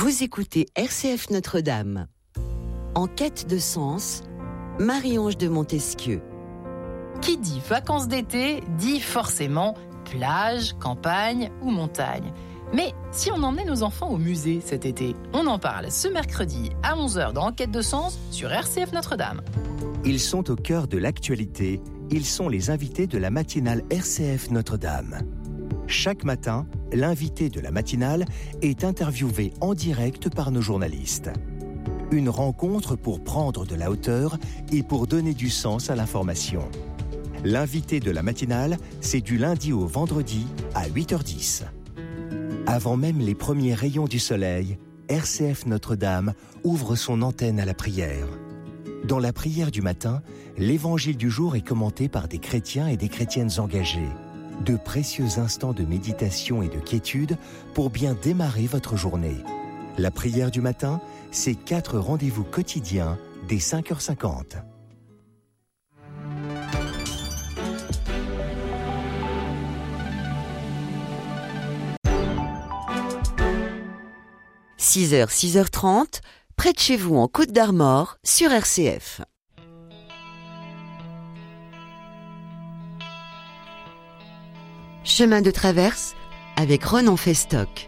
Vous écoutez RCF Notre-Dame. En quête de sens, Marie-Ange de Montesquieu. Qui dit vacances d'été dit forcément plage, campagne ou montagne. Mais si on emmenait nos enfants au musée cet été, on en parle ce mercredi à 11h dans Enquête de sens sur RCF Notre-Dame. Ils sont au cœur de l'actualité. Ils sont les invités de la matinale RCF Notre-Dame. Chaque matin, l'invité de la matinale est interviewé en direct par nos journalistes. Une rencontre pour prendre de la hauteur et pour donner du sens à l'information. L'invité de la matinale, c'est du lundi au vendredi à 8h10. Avant même les premiers rayons du soleil, RCF Notre-Dame ouvre son antenne à la prière. Dans la prière du matin, l'évangile du jour est commenté par des chrétiens et des chrétiennes engagés. De précieux instants de méditation et de quiétude pour bien démarrer votre journée. La prière du matin, c'est 4 rendez-vous quotidiens dès 5h50. – 6h, 6h30, près de chez vous en Côte d'Armor, sur RCF. Chemin de traverse avec Ronan Festock.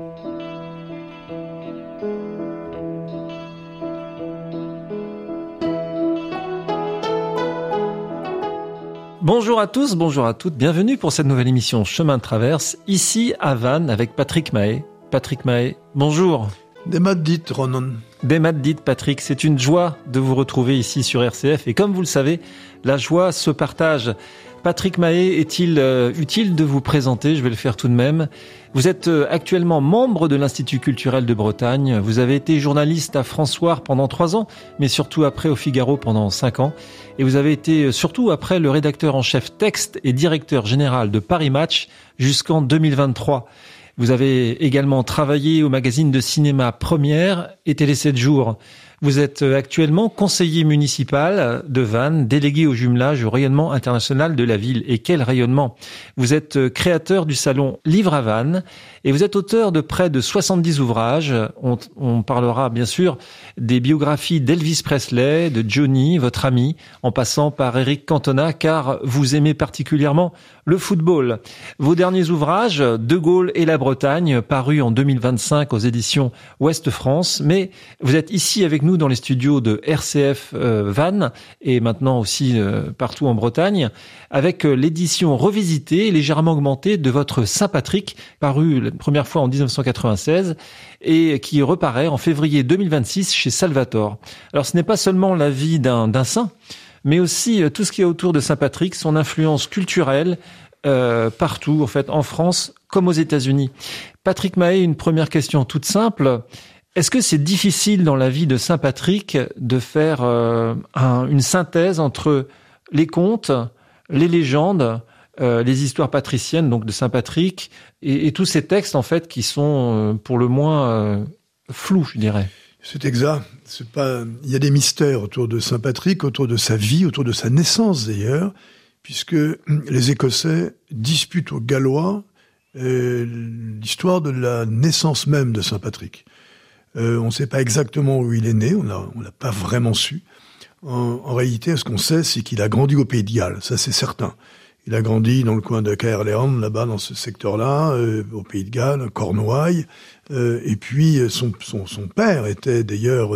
Bonjour à tous, bonjour à toutes, bienvenue pour cette nouvelle émission Chemin de traverse, ici à Vannes avec Patrick Mahé. Patrick Mahé, bonjour. Des maths dites, Ronan. Des maths dites, Patrick, c'est une joie de vous retrouver ici sur RCF et comme vous le savez, la joie se partage. Patrick Mahé, est-il utile de vous présenter ? Je vais le faire tout de même. Vous êtes actuellement membre de l'Institut culturel de Bretagne. Vous avez été journaliste à François pendant 3 ans, mais surtout après au Figaro pendant 5 ans. Et vous avez été surtout après le rédacteur en chef texte et directeur général de Paris Match jusqu'en 2023. Vous avez également travaillé au magazine de cinéma Première et Télé 7 jours. Vous êtes actuellement conseiller municipal de Vannes, délégué au jumelage au rayonnement international de la ville. Et quel rayonnement! Vous êtes créateur du salon Livre à Vannes et vous êtes auteur de près de 70 ouvrages. On parlera bien sûr des biographies d'Elvis Presley, de Johnny, votre ami, en passant par Eric Cantona, car vous aimez particulièrement le football. Vos derniers ouvrages, De Gaulle et la Bretagne, parus en 2025 aux éditions Ouest France, mais vous êtes ici avec nous dans les studios de RCF Vannes et maintenant aussi partout en Bretagne, avec l'édition revisitée et légèrement augmentée de votre Saint-Patrick, paru la première fois en 1996 et qui reparaît en février 2026 chez Salvatore. Alors ce n'est pas seulement la vie d'un saint, mais aussi tout ce qui est autour de Saint-Patrick, son influence culturelle partout, en fait, en France comme aux États-Unis. Patrick Mahé, une première question toute simple. Est-ce que c'est difficile dans la vie de Saint-Patrick de faire une synthèse entre les contes, les légendes, les histoires patriciennes, donc de Saint-Patrick, et tous ces textes en fait qui sont pour le moins flous, je dirais? C'est exact. Il y a des mystères autour de Saint-Patrick, autour de sa vie, autour de sa naissance d'ailleurs, puisque les Écossais disputent aux Gallois l'histoire de la naissance même de Saint-Patrick. On ne sait pas exactement où il est né, on l'a pas vraiment su. En réalité, ce qu'on sait, c'est qu'il a grandi au Pays de Galles, ça c'est certain. Il a grandi dans le coin de Caerleon, là-bas dans ce secteur-là, au Pays de Galles, Cornouailles. Et puis son père était d'ailleurs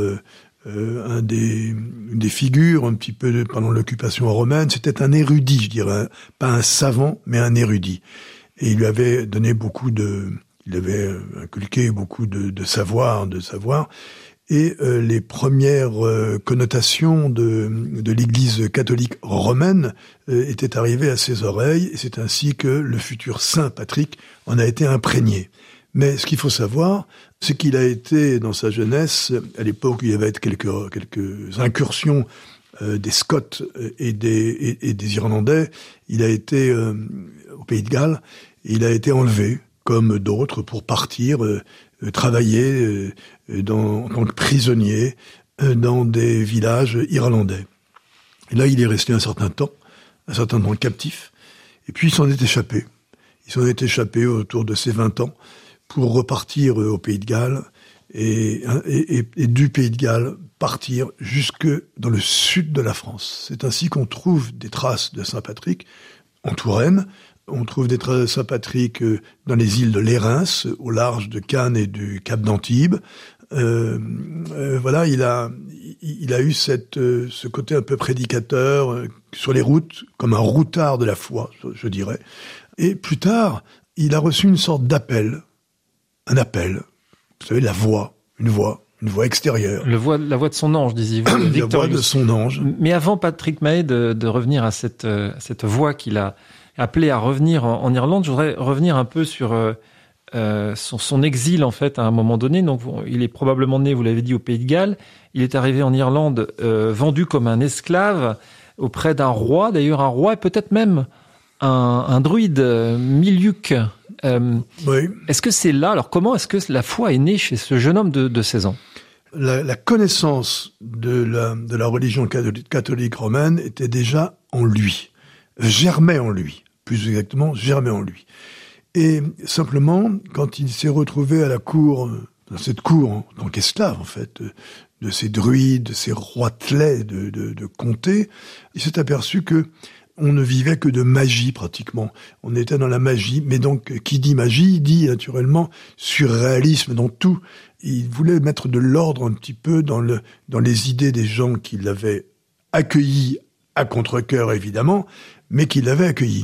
une des figures un petit peu pendant l'occupation romaine. C'était un érudit, je dirais, pas un savant, mais un érudit. Et il lui avait donné il avait inculqué beaucoup de savoir. Et les premières connotations de l'Église catholique romaine étaient arrivées à ses oreilles, et c'est ainsi que le futur Saint Patrick en a été imprégné. Mais ce qu'il faut savoir, c'est qu'il a été, dans sa jeunesse, à l'époque où il y avait quelques incursions des Scots et des Irlandais, il a été au Pays de Galles, il a été enlevé, comme d'autres, pour partir travailler en tant que prisonnier dans des villages irlandais. Et là, il est resté un certain temps captif, et puis il s'en est échappé. Il s'en est échappé autour de ses 20 ans pour repartir au Pays de Galles et du Pays de Galles partir jusque dans le sud de la France. C'est ainsi qu'on trouve des traces de Saint Patrick en Touraine. On trouve des traces de Saint Patrick dans les îles de Lérins, au large de Cannes et du Cap d'Antibes. Voilà, il a eu ce côté un peu prédicateur sur les routes, comme un routard de la foi, je dirais. Et plus tard, il a reçu une sorte d'appel, un appel. Vous savez, une voix extérieure. La voix de son ange, disiez-vous. La voix de son ange. Mais avant, Patrick Mahé, de revenir à cette voix qu'il a appelé à revenir en Irlande, je voudrais revenir un peu sur son exil, en fait, à un moment donné. Donc, il est probablement né, vous l'avez dit, au Pays de Galles. Il est arrivé en Irlande, vendu comme un esclave auprès d'un roi, d'ailleurs un roi et peut-être même un druide, Miliuk. Oui. Est-ce que c'est là, alors comment est-ce que la foi est née chez ce jeune homme de 16 ans? La connaissance de la religion catholique romaine était déjà en lui, germait en lui, plus exactement, germait en lui. Et simplement, quand il s'est retrouvé à la cour, dans cette cour en tant qu'esclave, en fait, de ces druides, de ces roitelets de comté, il s'est aperçu que on ne vivait que de magie, pratiquement. On était dans la magie, mais donc, qui dit magie, dit naturellement surréalisme dans tout. Il voulait mettre de l'ordre un petit peu dans les idées des gens qui l'avaient accueilli à contre-cœur, évidemment, mais qui l'avaient accueilli.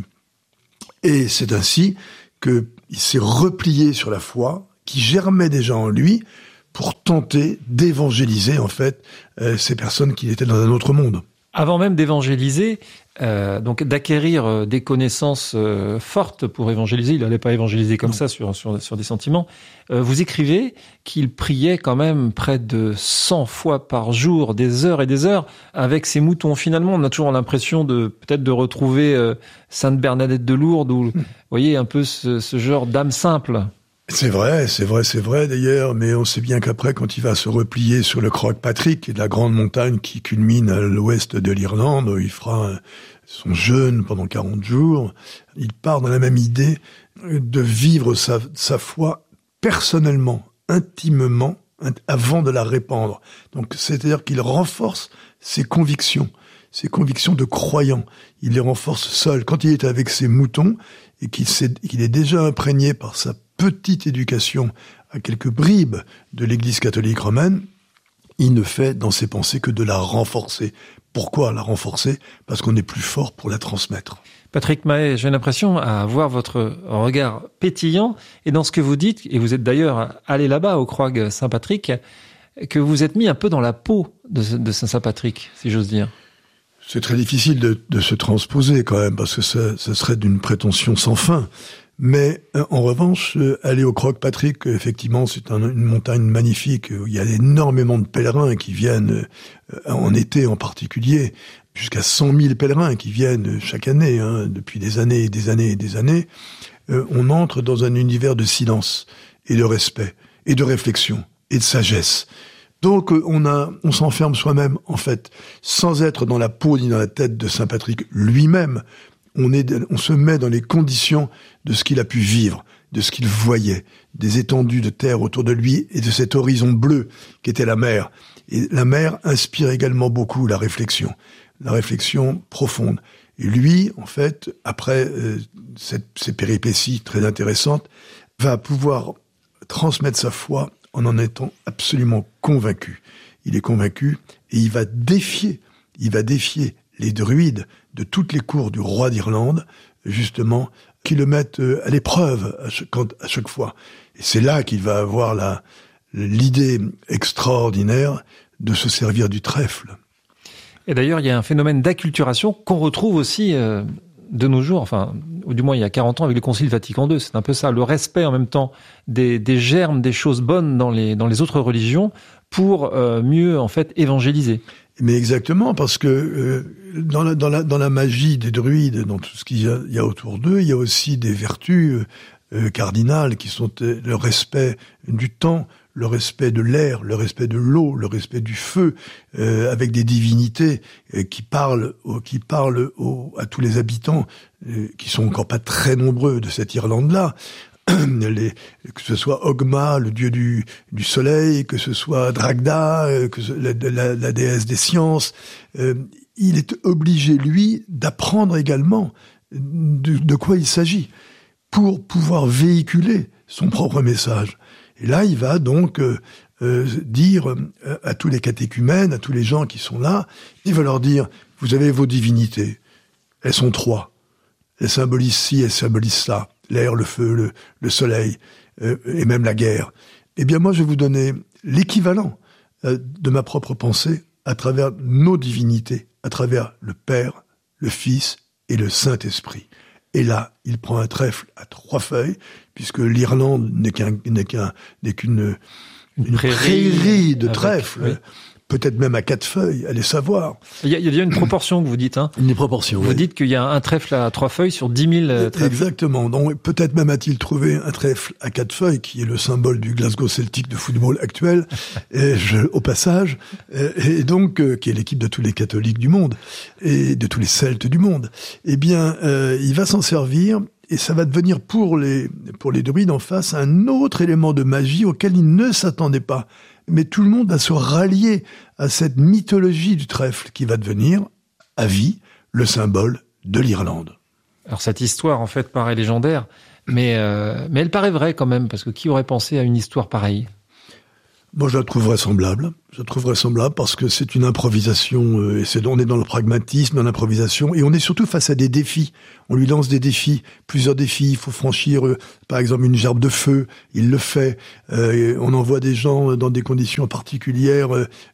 Et c'est ainsi qu'il s'est replié sur la foi, qui germait déjà en lui, pour tenter d'évangéliser, en fait, ces personnes qui étaient dans un autre monde. Avant même d'évangéliser, donc d'acquérir des connaissances fortes pour évangéliser, il n'allait pas évangéliser comme ça sur des sentiments. Vous écrivez qu'il priait quand même près de 100 fois par jour, des heures et des heures, avec ses moutons. Finalement, on a toujours l'impression peut-être de retrouver Sainte Bernadette de Lourdes, ou, vous voyez, un peu ce genre d'âme simple. C'est vrai d'ailleurs, mais on sait bien qu'après, quand il va se replier sur le Croagh Patrick, la grande montagne qui culmine à l'ouest de l'Irlande, où il fera son jeûne pendant 40 jours, il part dans la même idée de vivre sa foi personnellement, intimement, avant de la répandre. Donc, c'est-à-dire qu'il renforce ses convictions de croyant. Il les renforce seul. Quand il est avec ses moutons, et qu'il est déjà imprégné par sa petite éducation à quelques bribes de l'Église catholique romaine, il ne fait dans ses pensées que de la renforcer. Pourquoi la renforcer? Parce qu'on est plus fort pour la transmettre. Patrick Mahé, j'ai l'impression à voir votre regard pétillant, et dans ce que vous dites, et vous êtes d'ailleurs allé là-bas au Croagh Saint-Patrick, que vous êtes mis un peu dans la peau de Saint-Patrick, si j'ose dire. C'est très difficile de se transposer quand même, parce que ça serait d'une prétention sans fin. Mais en revanche, aller au Croagh Patrick, effectivement, c'est une montagne magnifique où il y a énormément de pèlerins qui viennent, en été en particulier, jusqu'à 100 000 pèlerins qui viennent chaque année, depuis des années et des années et des années. On entre dans un univers de silence et de respect et de réflexion et de sagesse. Donc on s'enferme soi-même, en fait, sans être dans la peau ni dans la tête de Saint Patrick lui-même. On se met dans les conditions de ce qu'il a pu vivre, de ce qu'il voyait, des étendues de terre autour de lui et de cet horizon bleu qu'était la mer. Et la mer inspire également beaucoup la réflexion profonde. Et lui, en fait, après ces péripéties très intéressantes, va pouvoir transmettre sa foi en étant absolument convaincu. Il est convaincu et il va défier les druides de toutes les cours du roi d'Irlande, justement, qui le mettent à l'épreuve à chaque fois. Et c'est là qu'il va avoir l'idée extraordinaire de se servir du trèfle. Et d'ailleurs, il y a un phénomène d'acculturation qu'on retrouve aussi de nos jours, enfin, ou du moins il y a 40 ans avec le Concile Vatican II. C'est un peu ça, le respect en même temps des germes, des choses bonnes dans les autres religions pour mieux, en fait, évangéliser. Mais exactement, parce que dans la magie des druides, dans tout ce qu'il y a autour d'eux, il y a aussi des vertus cardinales qui sont le respect du temps, le respect de l'air, le respect de l'eau, le respect du feu, avec des divinités qui parlent à tous les habitants, qui sont encore pas très nombreux de cette Irlande-là. que ce soit Ogma, le dieu du soleil, que ce soit Dragda, la déesse des sciences. Il est obligé, lui, d'apprendre également de quoi il s'agit pour pouvoir véhiculer son propre message. Et là, il va donc dire à tous les catéchumènes, à tous les gens qui sont là, il va leur dire, vous avez vos divinités, elles sont 3. Elles symbolisent ci, elles symbolisent ça, l'air, le feu, le soleil, et même la guerre. Eh bien, moi, je vais vous donner l'équivalent de ma propre pensée à travers nos divinités, à travers le Père, le Fils et le Saint-Esprit. Et là, il prend un trèfle à 3 feuilles, puisque l'Irlande n'est qu'une prairie de trèfles. Oui. Peut-être même à 4 feuilles, allez savoir. Il y a déjà une proportion que vous dites, hein. Une proportion, Vous dites qu'il y a un trèfle à 3 feuilles sur 10 000 trèfles. Exactement. Donc, peut-être même a-t-il trouvé un trèfle à 4 feuilles, qui est le symbole du Glasgow Celtic de football actuel, au passage, et donc, qui est l'équipe de tous les catholiques du monde, et de tous les Celtes du monde. Eh bien, il va s'en servir, et ça va devenir pour les druides en face un autre élément de magie auquel ils ne s'attendaient pas. Mais tout le monde va se rallier à cette mythologie du trèfle qui va devenir, à vie, le symbole de l'Irlande. Alors cette histoire, en fait, paraît légendaire, mais elle paraît vraie quand même, parce que qui aurait pensé à une histoire pareille ? Moi, je la trouve vraisemblable. Je la trouve vraisemblable parce que c'est une improvisation, on est dans le pragmatisme, dans l'improvisation, et on est surtout face à des défis. On lui lance des défis, plusieurs défis. Il faut franchir, par exemple, une gerbe de feu. Il le fait. On envoie des gens dans des conditions particulières,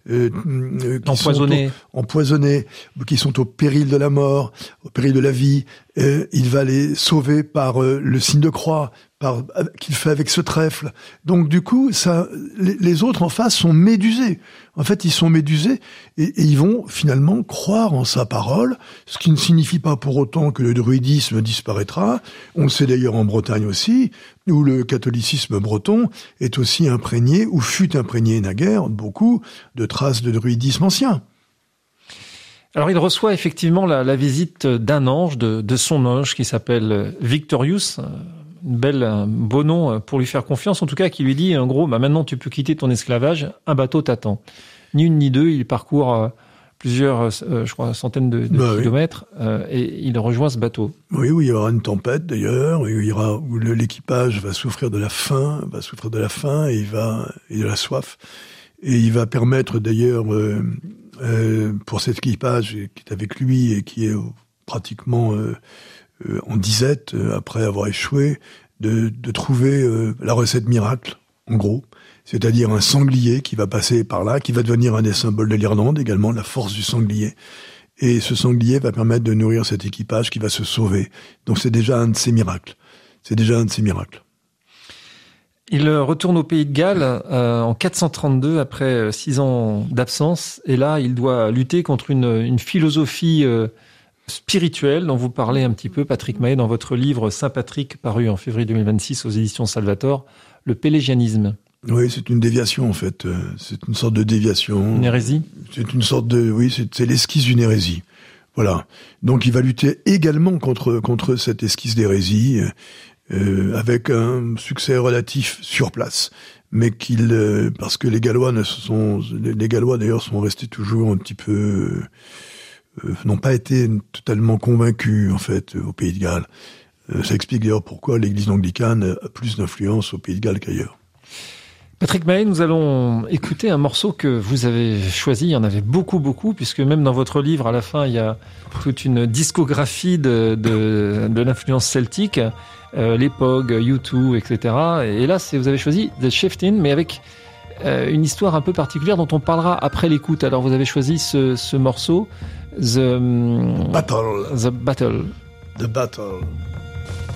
empoisonnés, qui sont au péril de la mort, au péril de la vie. Il va les sauver par le signe de croix, qu'il fait avec ce trèfle. Donc du coup, les autres en face sont médusés. En fait, ils sont médusés et ils vont finalement croire en sa parole, ce qui ne signifie pas pour autant que le druidisme disparaîtra. On le sait d'ailleurs en Bretagne aussi, où le catholicisme breton est aussi imprégné, ou fut imprégné naguère, beaucoup de traces de druidisme ancien. Alors il reçoit effectivement la visite d'un ange, de son ange qui s'appelle Victorious, un beau nom pour lui faire confiance, en tout cas qui lui dit en gros, maintenant tu peux quitter ton esclavage, un bateau t'attend. Ni une ni deux, il parcourt plusieurs, je crois, centaines de kilomètres, et il rejoint ce bateau. Oui, il y aura une tempête d'ailleurs, où l'équipage va souffrir de la faim, et et de la soif, et il va permettre d'ailleurs pour cet équipage qui est avec lui et qui est pratiquement en disette après avoir échoué, de trouver la recette miracle, en gros. C'est-à-dire un sanglier qui va passer par là, qui va devenir un des symboles de l'Irlande également, la force du sanglier. Et ce sanglier va permettre de nourrir cet équipage qui va se sauver. Donc c'est déjà un de ces miracles. Il retourne au Pays de Galles en 432, après 6 ans d'absence. Et là, il doit lutter contre une philosophie spirituelle dont vous parlez un petit peu, Patrick Mahé, dans votre livre Saint-Patrick, paru en février 2026 aux éditions Salvator, le pélégianisme. Oui, c'est une déviation en fait. C'est une sorte de déviation. Une hérésie ? C'est une sorte de... Oui, c'est l'esquisse d'une hérésie. Voilà. Donc il va lutter également contre cette esquisse d'hérésie, avec un succès relatif sur place. Mais parce que les Gallois d'ailleurs sont restés toujours un petit peu... n'ont pas été totalement convaincus en fait au Pays de Galles. Ça explique d'ailleurs pourquoi l'Église anglicane a plus d'influence au Pays de Galles qu'ailleurs. Patrick Mahé, nous allons écouter un morceau que vous avez choisi. Il y en avait beaucoup, puisque même dans votre livre, à la fin, il y a toute une discographie de l'influence celtique, les Pogues, U2, etc. Et là, vous avez choisi The Chieftain, mais avec une histoire un peu particulière dont on parlera après l'écoute. Alors, vous avez choisi ce morceau, The Battle.